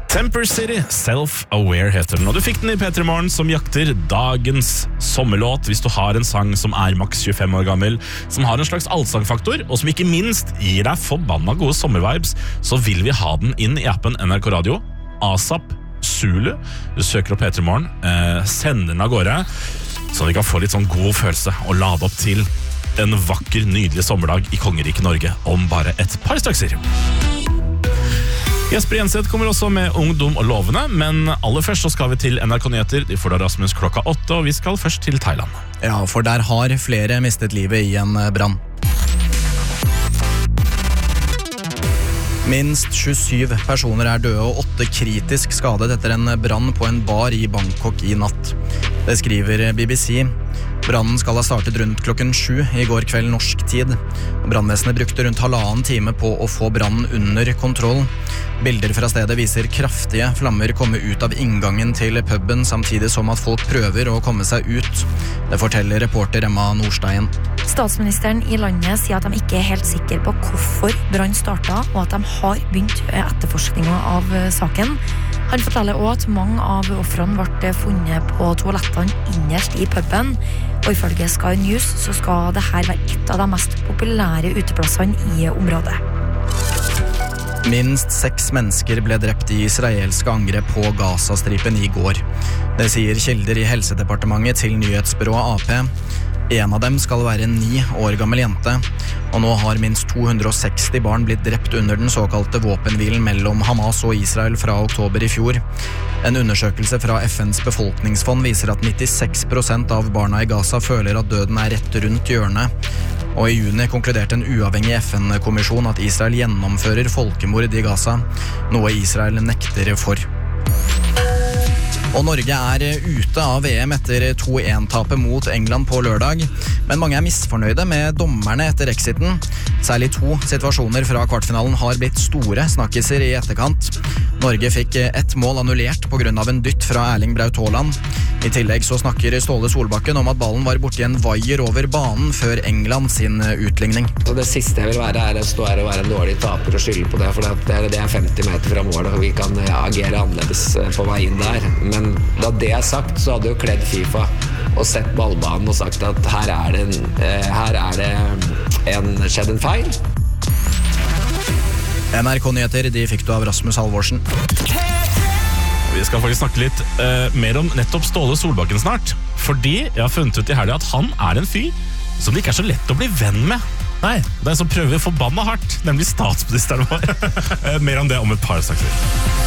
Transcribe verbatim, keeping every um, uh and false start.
Temper City, Self-Aware heter den, og du fikk den i P tre Morgen som jakter dagens sommerlåt. Hvis du har en sang som er maks tjuefem år gammel, som har en slags allsangfaktor, og som ikke minst gir deg forbanna gode sommervibes, så vil vi ha den inn i appen N R K Radio, ASAP, Zulu. Du søker opp P tre Morgen, eh, sender den av gårde, så vi kan få litt sånn god følelse og lade opp til en vakker, nydelig sommerdag i Kongeriket Norge om bare et par strakser. Jesper Jenseth kommer også med Ungdom og Lovende, men aller først så skal vi til N R K Nyheter. De får da Rasmus klokka åtte, og vi skal først til Thailand. Ja, for der har flere mistet livet i en brann. Minst tjuesyv personer er døde og åtte kritisk skadet etter en brann på en bar i Bangkok i natt. Det skriver B B C. Brannen skal ha startet rundt klokken sju i går kveld norsk tid. Brannvesenet brukte rundt halvannen time på å få brannen under kontroll. Bilder fra stedet viser kraftige flammer komme ut av inngangen til puben, samtidig som at folk prøver å komme seg ut. Det forteller reporter Emma Nordstein. Statsministeren i landet sier at de ikke er helt sikre på hvorfor brann startet, og at de har begynt etterforskningen av saken. Han forteller også at mange av offrene ble funnet på toalettene innerst i puben, og ifølge Sky News så skal dette være et av de mest populære uteplassene i området. Minst seks mennesker ble drept i israelske angrep på Gazastripen i går. Det sier kilder i Helsedepartementet til nyhetsbyrået A P. En av dem skal være en ni år gammel jente, og nå har minst to hundre og seksti barn blitt drept under den såkalte våpenhvilen mellom Hamas og Israel fra oktober i fjor. En undersøkelse fra F N's befolkningsfond viser at nittiseks prosent av barna i Gaza føler at døden er rett rundt hjørnet. Og i juni konkluderte en uavhengig F N-kommisjon at Israel gjennomfører folkemord i Gaza, noe Israel nekter for. Og Norge er ute av V M etter to en-tapet mot England på lørdag, men mange er misfornøyde med dommerne etter exiten. Særlig to situasjoner fra kvartfinalen har blitt store snakkiser i etterkant. Norge fikk ett mål annullert på grunn av en dytt fra Erling Braut Haaland. I tillegg så snakker Ståle Solbakken om at ballen var borti en vaier over banen før England sin utligning. Så det siste jeg vil være er å stå her og være en dårlig taper og skylde på det, for det er femti meter fra mål, og vi kan agere annerledes på vei inn der. Men da det er sagt, så hadde jo kledd FIFA og sett ballbanen og sagt at her er det, en, her er det en, skjedd en feil. N R K Nyheter, de fikk du av Rasmus Halvorsen. Vi skal faktisk snakke litt uh, mer om nettopp Ståle Solbakken snart, fordi jeg har funnet ut i helgen at han er en fyr som det ikke er så lett å bli venn med. Nei, det er en som prøver forbanna hardt, nemlig statsministeren vår. uh, mer om det om et par stykker.